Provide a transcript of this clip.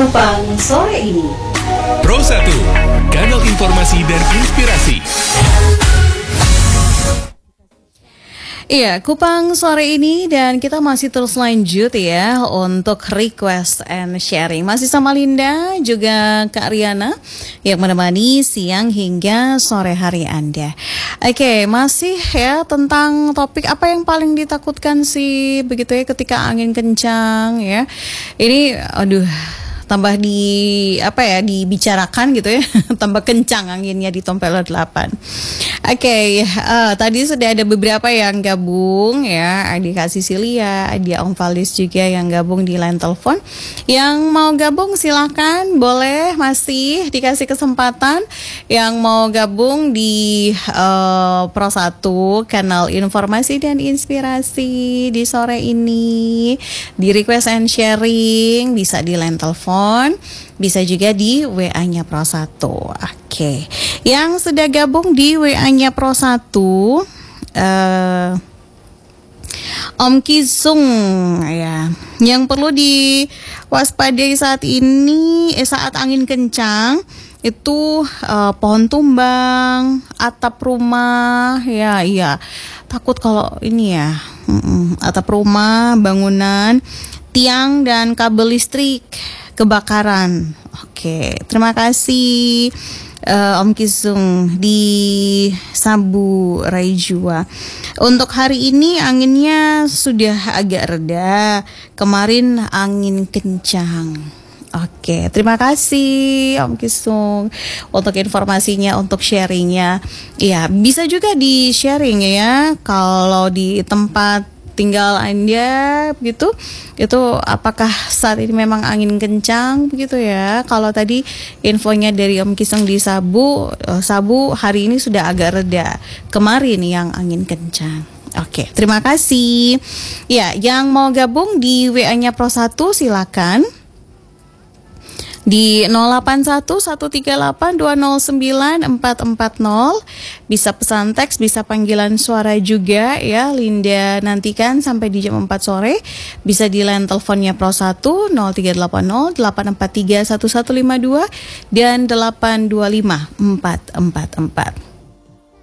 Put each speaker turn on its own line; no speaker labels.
Kupang sore ini.
Pro 1, kanal informasi dan inspirasi.
Iya, Kupang sore ini dan kita masih terus lanjut ya untuk request and sharing. Masih sama Linda, juga Kak Riana yang menemani siang hingga sore hari Anda. Oke, masih ya tentang topik apa yang paling ditakutkan sih begitu ya ketika angin kencang ya. Ini tambah dibicarakan gitu ya. Tambah kencang anginnya di Tompeler 8. Oke, tadi sudah ada beberapa yang gabung ya, Adika Sisilia, Adia Om Valis juga yang gabung di line telepon. Yang mau gabung silakan, boleh, masih dikasih kesempatan. Yang mau gabung di Pro 1 kanal informasi dan inspirasi di sore ini, di request and sharing bisa di line telepon, bisa juga di WA-nya Pro 1. Oke. Yang sudah gabung di WA-nya Pro 1, Om Kisung ya. Yang perlu diwaspadai saat ini, saat angin kencang itu pohon tumbang, atap rumah, ya. Takut kalau ini ya, atap rumah, bangunan, tiang dan kabel listrik kebakaran. Oke, terima kasih Om Kisung di Sabu Raijua. Untuk hari ini anginnya sudah agak reda. Kemarin angin kencang. Oke, terima kasih Om Kisung untuk informasinya, untuk sharingnya. Ya, bisa juga di sharing ya kalau di tempat tinggal Anda begitu, itu apakah saat ini memang angin kencang begitu ya. Kalau tadi infonya dari Om Kisung di Sabu hari ini sudah agak reda, kemarin yang angin kencang. Oke, terima kasih. Ya, yang mau gabung di WA-nya Pro 1 silakan di 081138209440. Bisa pesan teks, bisa panggilan suara juga ya. Linda nantikan sampai di jam 4 sore. Bisa di line teleponnya Pro 1 0380 843 1152 dan 825 444.